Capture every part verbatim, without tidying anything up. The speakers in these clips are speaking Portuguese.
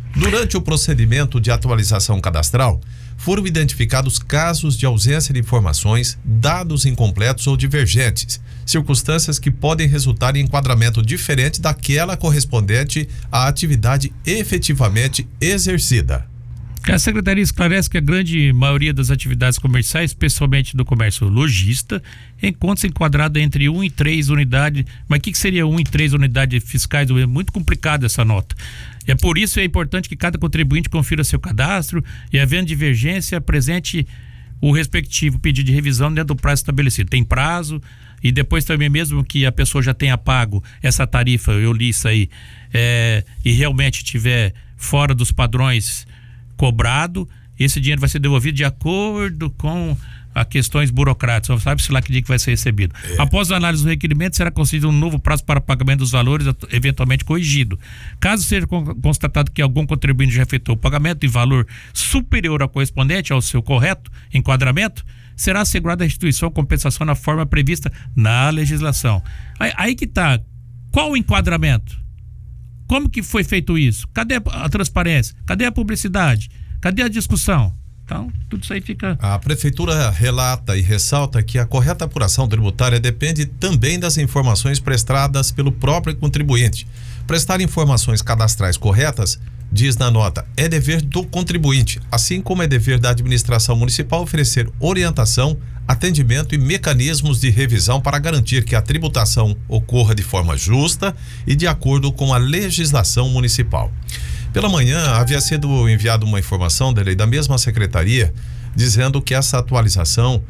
Durante o procedimento de atualização cadastral, foram identificados casos de ausência de informações, dados incompletos ou divergentes, circunstâncias que podem resultar em enquadramento diferente daquela correspondente à atividade efetivamente exercida. A Secretaria esclarece que a grande maioria das atividades comerciais, especialmente do comércio lojista, encontra-se enquadrada entre um e três unidades. Mas o que, que seria um e três unidades fiscais? É muito complicado essa nota. É por isso que é importante que cada contribuinte confira seu cadastro e, havendo divergência, apresente o respectivo pedido de revisão dentro do prazo estabelecido. Tem prazo, e depois também, mesmo que a pessoa já tenha pago essa tarifa, eu li isso aí, é, e realmente estiver fora dos padrões cobrado, esse dinheiro vai ser devolvido de acordo com as questões burocráticas, sabe-se lá que dia que vai ser recebido. É. Após a análise do requerimento, será concedido um novo prazo para pagamento dos valores, eventualmente corrigido. Caso seja constatado que algum contribuinte já efetuou o pagamento em valor superior ao correspondente ao seu correto enquadramento, será assegurada a restituição ou compensação na forma prevista na legislação. Aí, aí que está. Qual o enquadramento? Como que foi feito isso? Cadê a transparência? Cadê a publicidade? Cadê a discussão? Então, tudo isso aí fica... A Prefeitura relata e ressalta que a correta apuração tributária depende também das informações prestadas pelo próprio contribuinte. Prestar informações cadastrais corretas, diz na nota, é dever do contribuinte, assim como é dever da administração municipal oferecer orientação, atendimento e mecanismos de revisão para garantir que a tributação ocorra de forma justa e de acordo com a legislação municipal. Pela manhã, havia sido enviada uma informação da lei da mesma secretaria, dizendo que essa atualização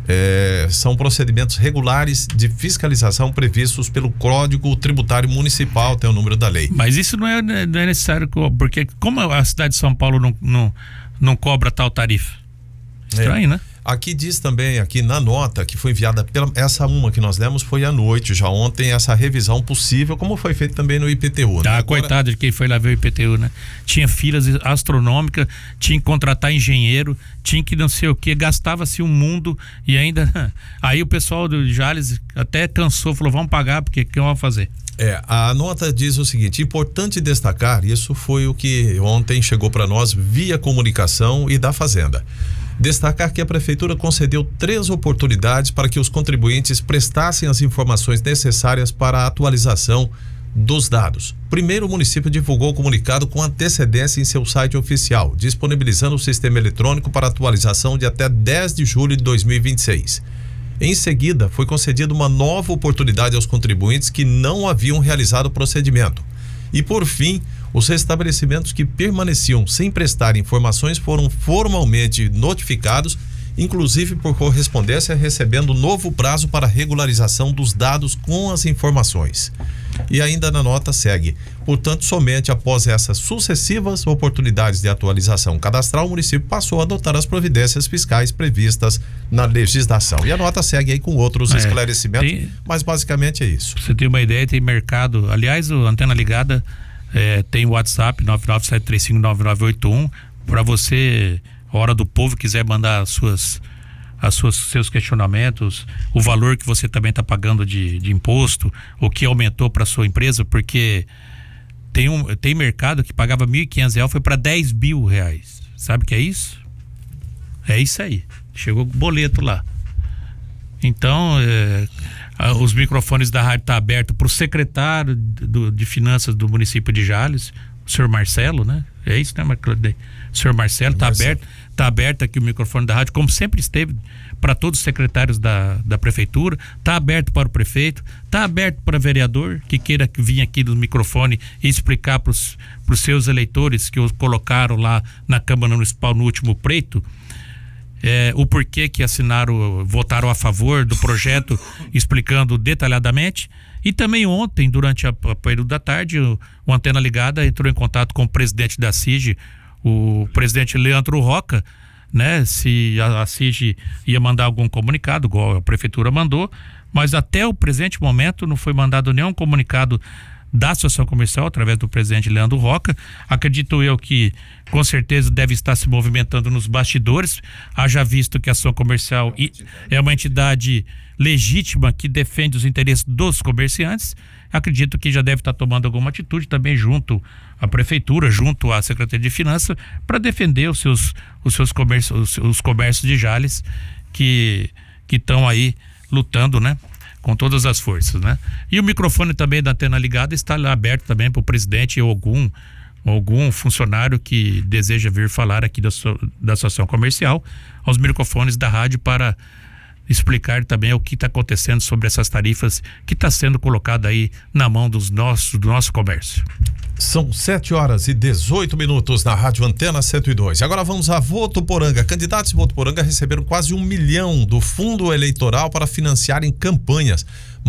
é, são procedimentos regulares de fiscalização previstos pelo Código Tributário Municipal, tem o número da lei. Mas isso não é, não é necessário, porque como a cidade de São Paulo não, não, não cobra tal tarifa? Estranho, é. né? Aqui diz também, aqui na nota que foi enviada pela, essa uma que nós demos foi à noite, já ontem, essa revisão possível, como foi feito também no I P T U. Tá, né? Agora... coitado de quem foi lá ver o I P T U, né? Tinha filas astronômicas, tinha que contratar engenheiro, tinha que não sei o que, gastava-se um mundo e ainda... Aí o pessoal do Jales até cansou, falou, vamos pagar, porque o que vamos fazer? É, a nota diz o seguinte, importante destacar, isso foi o que ontem chegou para nós via comunicação e da Fazenda. Destacar que a Prefeitura concedeu três oportunidades para que os contribuintes prestassem as informações necessárias para a atualização dos dados. Primeiro, o município divulgou o comunicado com antecedência em seu site oficial, disponibilizando o sistema eletrônico para atualização de até dez de julho de dois mil e vinte e seis. Em seguida, foi concedida uma nova oportunidade aos contribuintes que não haviam realizado o procedimento. E, por fim, os estabelecimentos que permaneciam sem prestar informações foram formalmente notificados, inclusive por correspondência, recebendo novo prazo para regularização dos dados com as informações. E ainda na nota segue, portanto, somente após essas sucessivas oportunidades de atualização cadastral, o município passou a adotar as providências fiscais previstas na legislação. E a nota segue aí com outros é, esclarecimentos, tem, mas basicamente é isso. Você tem uma ideia, tem mercado, aliás, o Antena Ligada é, tem o WhatsApp nove nove sete três cinco nove nove oito um, para você, hora do povo, quiser mandar as suas as suas, seus questionamentos, o valor que você também está pagando de, de imposto, o que aumentou para sua empresa, porque tem, um, tem mercado que pagava mil e quinhentos reais, foi para dez mil reais. Sabe o que é isso? É isso aí. Chegou o boleto lá. Então, é, os microfones da rádio estão tá abertos para o secretário do, de finanças do município de Jales, o senhor Marcelo, né? É isso, né, Marcelo? O senhor Marcelo está aberto, está aberto aqui o microfone da rádio, como sempre esteve para todos os secretários da, da prefeitura, está aberto para o prefeito, está aberto para vereador que queira vir aqui no microfone e explicar para os seus eleitores que os colocaram lá na Câmara Municipal no último pleito, é, o porquê que assinaram, votaram a favor do projeto, explicando detalhadamente. E também ontem, durante a, a período da tarde, o, o Antena Ligada entrou em contato com o presidente da C I G, o presidente Leandro Roca, né? Se a, a C I G ia mandar algum comunicado, igual a prefeitura mandou, mas até o presente momento não foi mandado nenhum comunicado da Associação Comercial, através do presidente Leandro Roca. Acredito eu que com certeza deve estar se movimentando nos bastidores, haja visto que a Associação Comercial é uma entidade legítima que defende os interesses dos comerciantes. Acredito que já deve estar tomando alguma atitude também junto à Prefeitura, junto à Secretaria de Finanças, para defender os seus, os seus comércios, os, os comércios de Jales que que estão aí lutando, né? Com todas as forças, né? E o microfone também da Antena Ligada está lá aberto também para o presidente ou algum, algum funcionário que deseja vir falar aqui da, da Associação Comercial, aos microfones da rádio para explicar também o que está acontecendo sobre essas tarifas que está sendo colocada aí na mão dos nossos, do nosso comércio. São sete horas e dezoito minutos na Rádio Antena cento e dois. Agora vamos a Votuporanga. Candidatos de Votuporanga receberam quase um milhão do fundo eleitoral para financiarem campanhas.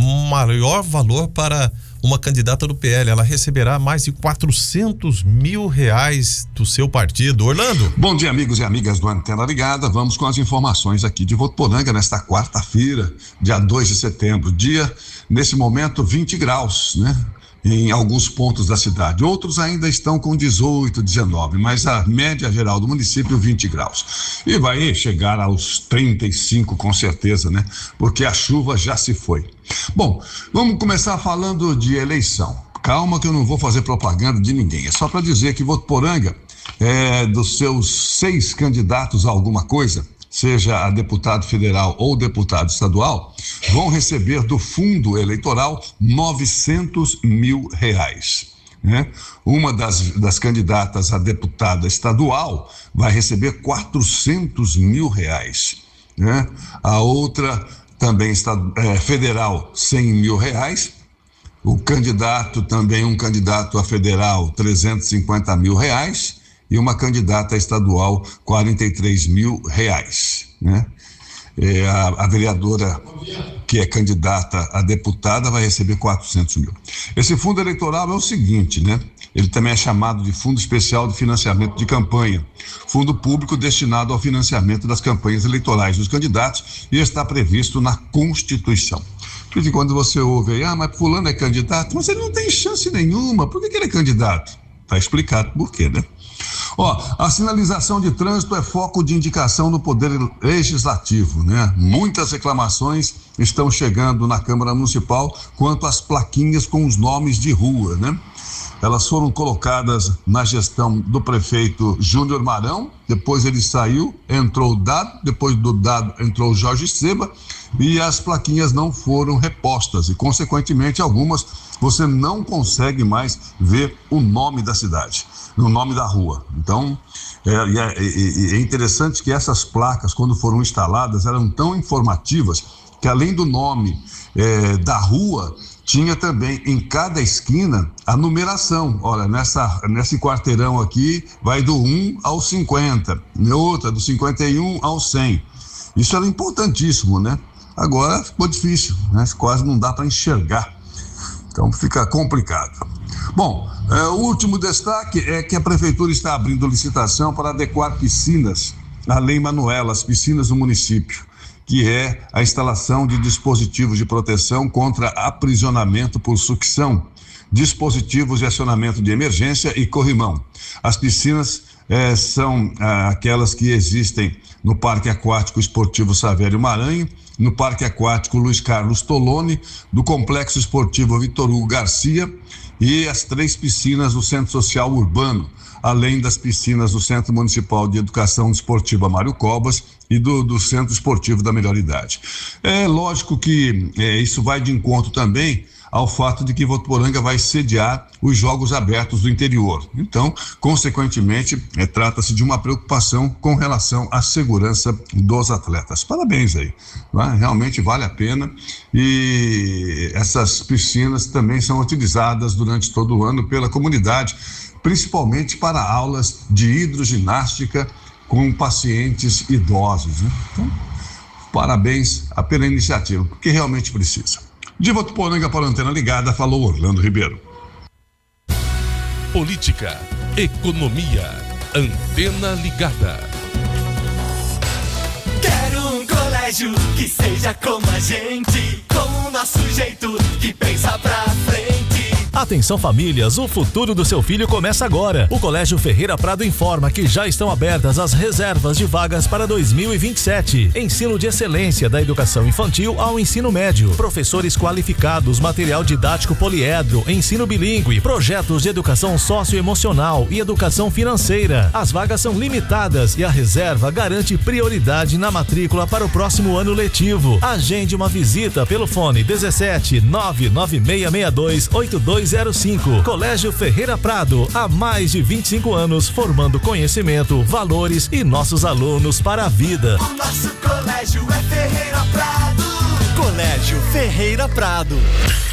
Maior valor para uma candidata do P L. Ela receberá mais de quatrocentos mil reais do seu partido. Orlando. Bom dia, amigos e amigas do Antena Ligada. Vamos com as informações aqui de Votuporanga nesta quarta-feira, dia dois de setembro. Dia, nesse momento, vinte graus, né? Em alguns pontos da cidade. Outros ainda estão com dezoito, dezenove, mas a média geral do município, vinte graus. E vai chegar aos trinta e cinco com certeza, né? Porque a chuva já se foi. Bom, vamos começar falando de eleição. Calma que eu não vou fazer propaganda de ninguém. É só para dizer que Votuporanga, é, dos seus seis candidatos a alguma coisa, seja a deputado federal ou deputado estadual, vão receber do fundo eleitoral novecentos mil reais. Né? Uma das, das candidatas a deputada estadual vai receber quatrocentos mil reais. Né? A outra também está, é, federal, cem mil reais. O candidato também, um candidato a federal, trezentos e cinquenta mil reais. E uma candidata estadual, quarenta e três mil reais, né? É, a, a vereadora que é candidata a deputada vai receber quatrocentos mil. Esse fundo eleitoral é o seguinte, né? Ele também é chamado de Fundo Especial de Financiamento de Campanha, fundo público destinado ao financiamento das campanhas eleitorais dos candidatos e está previsto na Constituição. Porque quando você ouve aí, ah, mas fulano é candidato, mas ele não tem chance nenhuma, por que, que ele é candidato? Está explicado por quê, né? Ó, a sinalização de trânsito é foco de indicação no Poder Legislativo, né? Muitas reclamações estão chegando na Câmara Municipal quanto às plaquinhas com os nomes de rua, né? Elas foram colocadas na gestão do prefeito Júnior Marão, depois ele saiu, entrou o Dado, depois do Dado entrou o Jorge Seba e as plaquinhas não foram repostas e, consequentemente, algumas você não consegue mais ver o nome da cidade, o nome da rua. Então, é, é, é interessante que essas placas, quando foram instaladas, eram tão informativas que, além do nome é, da rua, tinha também em cada esquina a numeração. Olha, nessa, nesse quarteirão aqui vai do um ao cinquenta, na outra do cinquenta e um ao cem. Isso era importantíssimo, né? Agora ficou difícil, né? Quase não dá para enxergar. Então fica complicado. Bom, é, o último destaque é que a Prefeitura está abrindo licitação para adequar piscinas à Lei Manuela, as piscinas do município, que é a instalação de dispositivos de proteção contra aprisionamento por sucção, dispositivos de acionamento de emergência e corrimão. As piscinas eh, são ah, aquelas que existem no Parque Aquático Esportivo Savério Maranhão, no Parque Aquático Luiz Carlos Toloni, do Complexo Esportivo Vitor Hugo Garcia e as três piscinas do Centro Social Urbano, além das piscinas do Centro Municipal de Educação Esportiva Mário Covas e do, do Centro Esportivo da Melhor Idade. É lógico que é, isso vai de encontro também ao fato de que Votuporanga vai sediar os Jogos Abertos do Interior. Então, consequentemente, é, trata-se de uma preocupação com relação à segurança dos atletas. Parabéns aí, né? Realmente vale a pena e essas piscinas também são utilizadas durante todo o ano pela comunidade, principalmente para aulas de hidroginástica com pacientes idosos, né? Então, parabéns pela iniciativa, porque realmente precisa. De Votuporanga para a Antena Ligada, falou Orlando Ribeiro. Política, economia, Antena Ligada. Quero um colégio que seja como a gente, com o nosso jeito, que pensa pra frente. Atenção famílias, o futuro do seu filho começa agora. O Colégio Ferreira Prado informa que já estão abertas as reservas de vagas para dois mil e vinte e sete. Ensino de excelência da educação infantil ao ensino médio. Professores qualificados, material didático poliedro, ensino bilíngue, projetos de educação socioemocional e educação financeira. As vagas são limitadas e a reserva garante prioridade na matrícula para o próximo ano letivo. Agende uma visita pelo fone dezessete nove nove seis seis dois oito dois zero cinco. Colégio Ferreira Prado, há mais de vinte e cinco anos formando conhecimento, valores e nossos alunos para a vida. O nosso colégio é Ferreira Prado. Colégio Ferreira Prado.